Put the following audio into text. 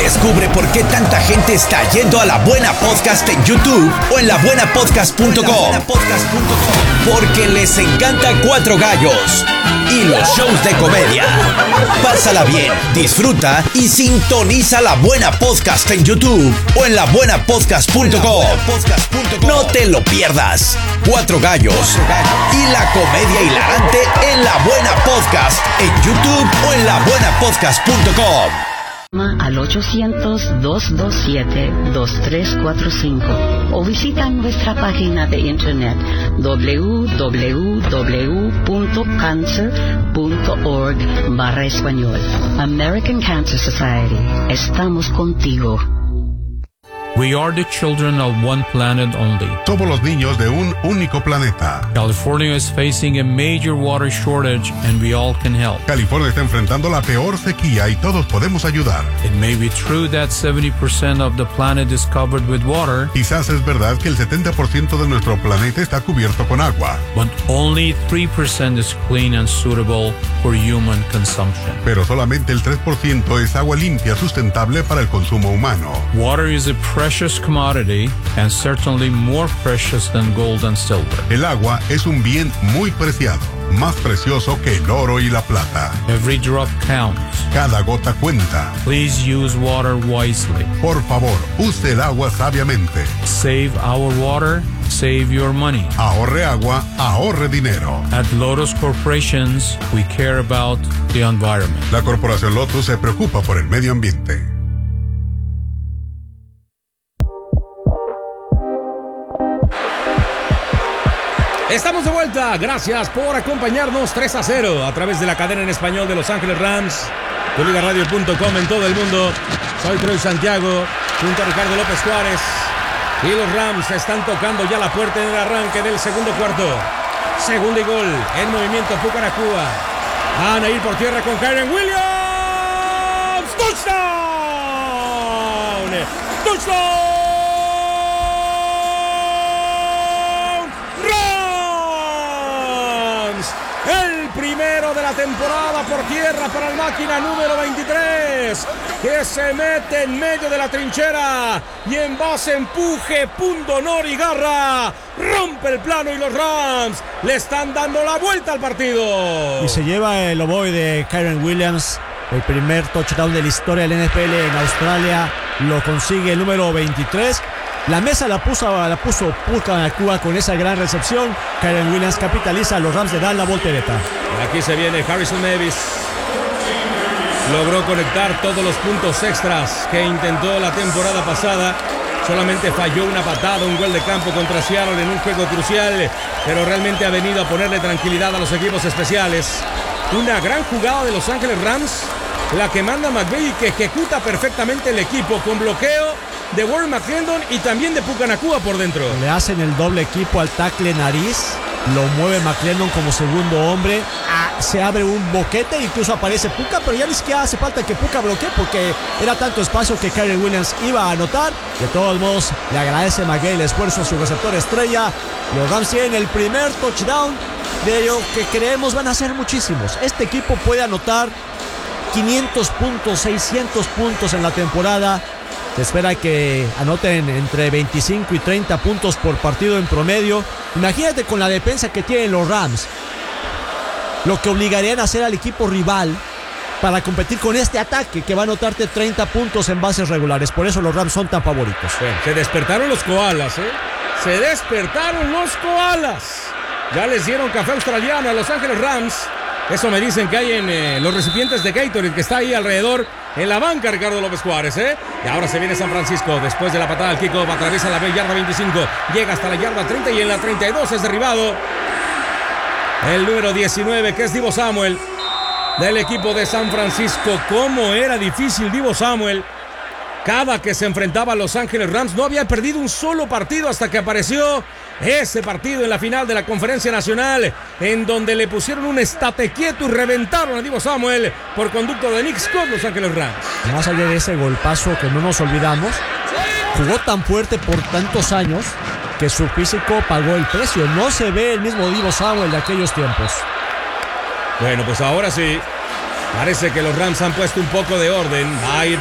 Descubre por qué tanta gente está yendo a La Buena Podcast en YouTube o en labuenapodcast.com. Porque les encanta Cuatro Gallos y los shows de comedia. Pásala bien, disfruta y sintoniza La Buena Podcast en YouTube o en labuenapodcast.com. No te lo pierdas. Cuatro Gallos y la comedia hilarante en La Buena Podcast en YouTube o en labuenapodcast.com. Al 800-227-2345 o visita nuestra página de internet www.cancer.org/español. American Cancer Society. Estamos contigo. We are the children of one planet only. Somos los niños de un único planeta. California is facing a major water shortage and we all can help. California está enfrentando la peor sequía y todos podemos ayudar. It may be true that 70% of the planet is covered with water. Quizás es verdad que el 70% de nuestro planeta está cubierto con agua. But only 3% is clean and suitable for human consumption. Pero solamente el 3% es agua limpia sustentable para el consumo humano. Water is a precious commodity and certainly more precious than gold and silver. El agua es un bien muy preciado, más precioso que el oro y la plata. Every drop counts. Cada gota cuenta. Please use water wisely. Por favor, use el agua sabiamente. Save our water, save your money. Ahorre agua, ahorre dinero. At Lotus Corporations, we care about the environment. La corporación Lotus se preocupa por el medio ambiente. Estamos de vuelta, gracias por acompañarnos 3-0 a través de la cadena en español de Los Ángeles Rams, tuligaradio.com en todo el mundo. Soy Troy Santiago, junto a Ricardo López Juárez, y los Rams están tocando ya la puerta en el arranque del segundo cuarto. Segundo y gol, en movimiento Pucanacua. Van a ir por tierra con Kyren Williams. ¡Touchdown! ¡Touchdown! El primero de la temporada por tierra para el máquina número 23, que se mete en medio de la trinchera y en base empuje, pundonor y garra, rompe el plano y los Rams le están dando la vuelta al partido. Y se lleva el ovoide Kyren Williams, el primer touchdown de la historia del NFL en Australia, lo consigue el número 23. La mesa la puso Pucanacua con esa gran recepción. Kyren Williams capitaliza, los Rams le dan la voltereta. Aquí se viene Harrison Davis. Logró conectar todos los puntos extras que intentó la temporada pasada. Solamente falló una patada, un gol de campo contra Seattle en un juego crucial, pero realmente ha venido a ponerle tranquilidad a los equipos especiales. Una gran jugada de Los Ángeles Rams, la que manda McVay y que ejecuta perfectamente el equipo con bloqueo de Warren McClendon y también de Pucanacua por dentro. Le hacen el doble equipo al tackle nariz, lo mueve McClendon como segundo hombre, se abre un boquete, incluso aparece Puka, pero ya ni siquiera hace falta que Puka bloquee porque era tanto espacio que Kyren Williams iba a anotar. De todos modos, le agradece McVay el esfuerzo a su receptor estrella. Los Rams tienen el primer touchdown de lo que creemos van a ser muchísimos. Este equipo puede anotar 500 puntos, 600 puntos en la temporada. Se espera que anoten entre 25 y 30 puntos por partido en promedio. Imagínate con la defensa que tienen los Rams, lo que obligarían a hacer al equipo rival para competir con este ataque que va a anotarte 30 puntos en bases regulares. Por eso los Rams son tan favoritos. Se despertaron los koalas, Se despertaron los koalas. Ya les dieron café australiano a Los Ángeles Rams. Eso me dicen que hay en los recipientes de Gatorade, que está ahí alrededor en la banca, Ricardo López Juárez, Y ahora se viene San Francisco después de la patada al kickoff, atraviesa la yarda 25, llega hasta la yarda 30 y en la 32 es derribado el número 19, que es Deebo Samuel, del equipo de San Francisco. Cómo era difícil Deebo Samuel. Cada que se enfrentaba a Los Ángeles Rams no había perdido un solo partido hasta que apareció ese partido en la final de la Conferencia Nacional, en donde le pusieron un estate quieto y reventaron a Deebo Samuel por conducto de Nick Scott, Los Ángeles Rams. Más allá de ese golpazo que no nos olvidamos, jugó tan fuerte por tantos años que su físico pagó el precio. No se ve el mismo Deebo Samuel de aquellos tiempos. Bueno, pues ahora sí, parece que los Rams han puesto un poco de orden. Va a ir